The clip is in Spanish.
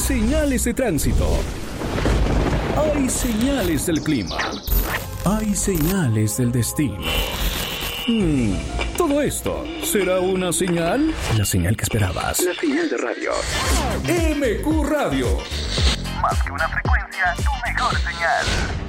señales de tránsito. Hay señales del clima. Hay señales del destino. ¿Todo esto será una señal? La señal que esperabas. La señal de radio. MQ Radio. Más que una frecuencia, tu mejor señal.